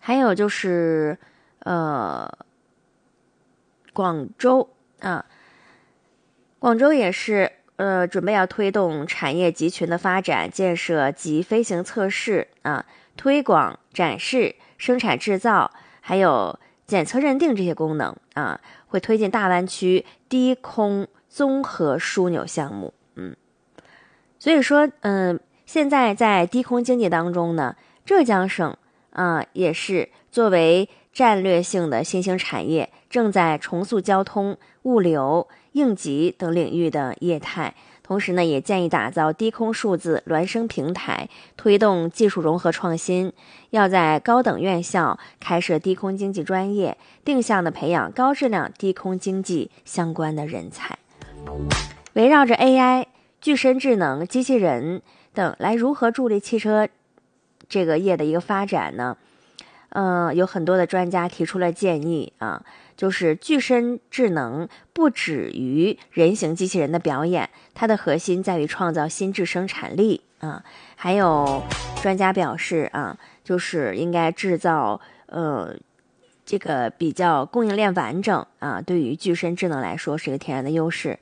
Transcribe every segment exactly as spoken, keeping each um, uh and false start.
还有就是呃广州啊，广州也是呃准备要推动产业集群的发展，建设及飞行测试啊，推广展示、生产制造，还有检测认定这些功能啊，会推进大湾区低空综合枢纽项目。嗯，所以说，嗯，现在在低空经济当中呢，浙江省啊也是作为战略性的新兴产业，正在重塑交通、物流、应急等领域的业态。同时呢，也建议打造低空数字孪生平台，推动技术融合创新。要在高等院校开设低空经济专业，定向的培养高质量低空经济相关的人才。围绕着 A I、具身智能、机器人等来如何助力汽车这个业的一个发展呢？呃，有很多的专家提出了建议啊，就是具身智能不止于人形机器人的表演，它的核心在于创造新质生产力啊。还有专家表示啊，就是应该制造呃这个比较供应链完整啊，对于具身智能来说是一个天然的优势。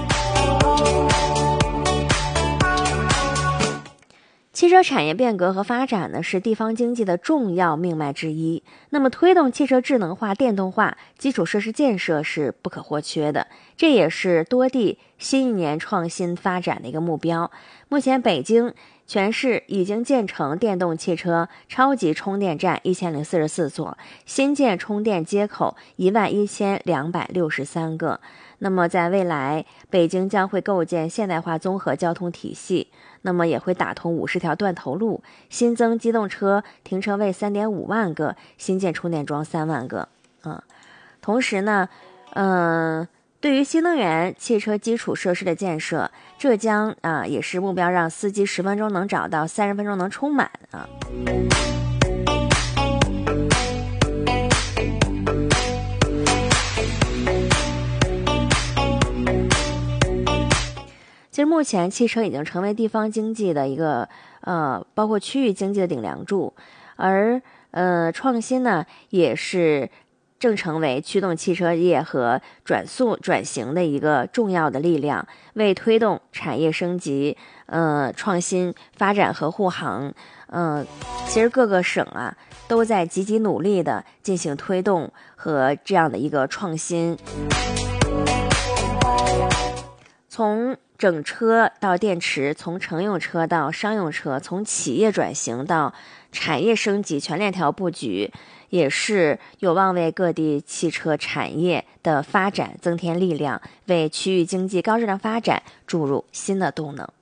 汽车产业变革和发展呢，是地方经济的重要命脉之一。那么，推动汽车智能化、电动化，基础设施建设是不可或缺的。这也是多地新一年创新发展的一个目标。目前，北京全市已经建成电动汽车超级充电站一千零四十四座，新建充电接口一万一千两百六十三个。那么，在未来，北京将会构建现代化综合交通体系。那么也会打通五十条断头路，新增机动车停车位三点五万个，新建充电桩三万个啊。同时呢，嗯、呃，对于新能源汽车基础设施的建设，浙江啊也是目标让司机十分钟能找到，三十分钟能充满啊。其实目前汽车已经成为地方经济的一个呃，包括区域经济的顶梁柱，而呃创新呢也是正成为驱动汽车业和转速转型的一个重要的力量，为推动产业升级、呃创新发展和护航，呃，其实各个省啊都在积极努力的进行推动和这样的一个创新。从整车到电池，从乘用车到商用车，从企业转型到产业升级，全链条布局，也是有望为各地汽车产业的发展增添力量，为区域经济高质量发展注入新的动能。